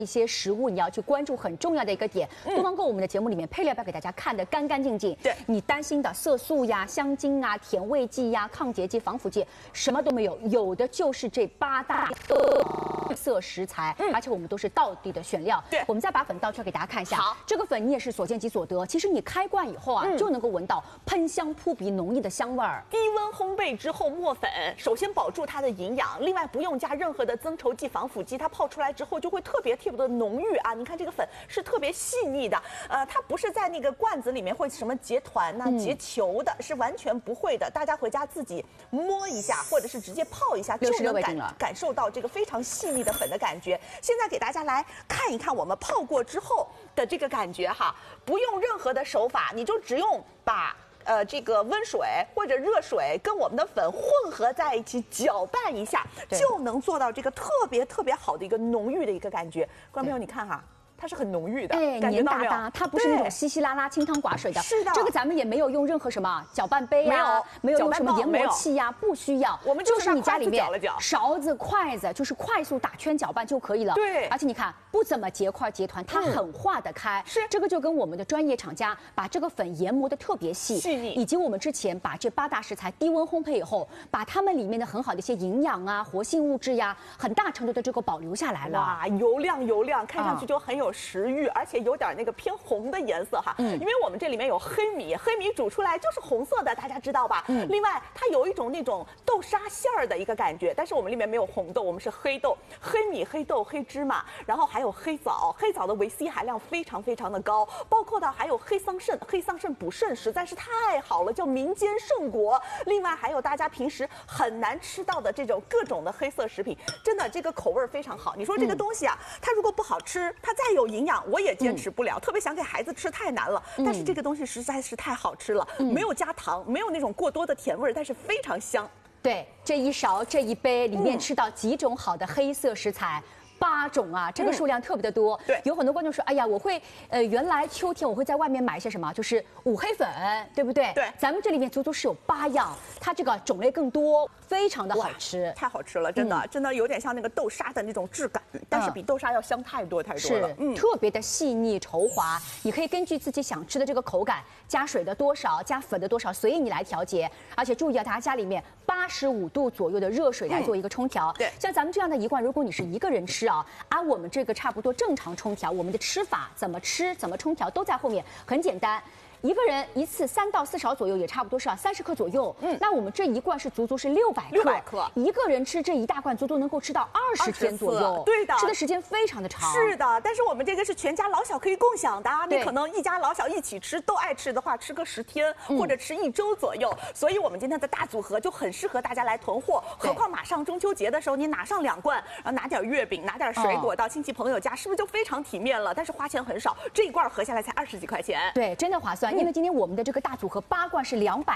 一些食物你要去关注很重要的一个点。东方购我们的节目里面配料表给大家看得干干净净。 对， 你担心的色素呀、香精啊、甜味剂呀、抗结剂、防腐剂什么都没有，有的就是这8大色食材，而且我们都是道地的选料。 对， 我们再把粉倒出来给大家看一下。 好， 这个粉你也是所见即所得。其实你开罐以后啊，就能够闻到喷香扑鼻、浓郁的香味儿。 低温烘焙之后磨粉，首先保住它的营养，另外不用加任何的增稠剂、防腐剂，它泡出来之后就会特别的浓郁啊！你看这个粉是特别细腻的，它不是在那个罐子里面会什么结团呐、结球的，是完全不会的。大家回家自己摸一下，或者是直接泡一下，就能感受到这个非常细腻的粉的感觉。现在给大家来看一看我们泡过之后的这个感觉哈，不用任何的手法，你就只用把这个温水或者热水跟我们的粉混合在一起搅拌一下，就能做到这个特别好的一个浓郁的一个感觉。观众朋友，你看哈。它是很浓郁的， 黏哒哒，它不是那种稀稀拉拉、清汤寡水的。 是的， 这个咱们也没有用任何什么搅拌杯呀，没有用什么研磨器呀，不需要。 我们就是你家里面搅勺子、筷子，就是快速打圈搅拌就可以了。 对， 而且你看不怎么结块结团，它很化得开。 是， 这个就跟我们的专业厂家把这个粉研磨的特别细腻， 以及我们之前把这8大食材低温烘焙以后，把它们里面的很好的一些营养啊、活性物质呀，很大程度的这个保留下来了。 哇，油亮，看上去就很有食欲，而且有点那个偏红的颜色哈。因为我们这里面有黑米，黑米煮出来就是红色的，大家知道吧？另外它有一种那种豆沙馅儿的一个感觉，但是我们里面没有红豆，我们是黑豆、黑米、黑豆、黑芝麻，然后还有黑枣，黑枣的维 C 含量非常的高，包括到还有黑桑葚，黑桑葚补肾实在是太好了，叫民间圣果。另外还有大家平时很难吃到的这种各种的黑色食品，真的这个口味非常好。你说这个东西啊，它如果不好吃，它再有营养，我也坚持不了。特别想给孩子吃太难了，但是这个东西实在是太好吃了，没有加糖，没有那种过多的甜味，但是非常香。 对，这一勺这一杯里面吃到几种好的黑色食材。8种啊，这个数量特别的多。 对， 有很多观众说，哎呀，我会，原来秋天我会在外面买一些什么，就是五黑粉，对不对？ 对， 咱们这里面足足是有8样，它这个种类更多，非常的好吃， 太好吃了，真的有点像那个豆沙的那种质感，但是比豆沙要香太多了。 是，特别的细腻稠滑，你可以根据自己想吃的这个口感，加水的多少，加粉的多少，随意你来调节。而且注意啊，大家家里面85度左右的热水来做一个冲调。 对， 像咱们这样的一罐，如果你是一个人吃啊，按我们这个差不多正常冲调，我们的吃法怎么吃、怎么冲调都在后面，很简单。一个人一次3到4勺左右，也差不多是30克左右。那我们这一罐是足足是600克，一个人吃这一大罐，足足能够吃到20天左右。 对的， 吃的时间非常的长。 是的，但是我们这个是全家老小可以共享的，你可能一家老小一起吃，都爱吃的话，吃个10天或者吃1周左右。所以我们今天的大组合就很适合大家来囤货。何况马上中秋节的时候，你拿上2罐，然后拿点月饼，拿点水果到亲戚朋友家，是不是就非常体面了？但是花钱很少，这一罐合下来才20几块钱。 对，真的划算。因为今天我们的这个大组合8罐是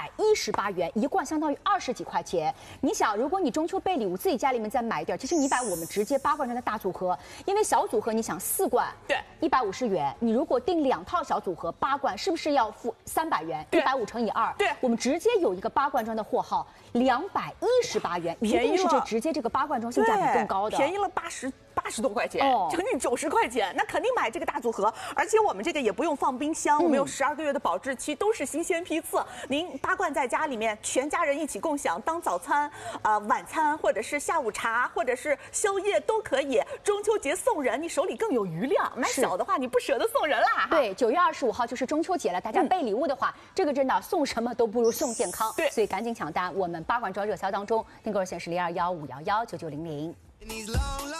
218元，一罐相当于20几块钱。你想，如果你中秋备礼物，自己家里面再买点，其实你把我们直接8罐装的大组合，因为小组合你想4罐， 对 ，150元。你如果订2套小组合8罐，是不是要付300元？150乘以2， 对， 我们直接有一个8罐装的货号，218元，一定是这直接这个8罐装性价比更高的， 便宜了80多块钱，将近90块钱，那肯定买这个大组合。而且我们这个也不用放冰箱，我们有12个月的保质期，都是新鲜批次。您8罐在家里面，全家人一起共享，当早餐、晚餐，或者是下午茶，或者是宵夜都可以。中秋节送人，你手里更有余量。买小的话，你不舍得送人啦。 对，9月25号就是中秋节了，大家备礼物的话，这个真的送什么都不如送健康。 对， 所以赶紧抢单，我们8罐装热销当中，订购热线是0215119900。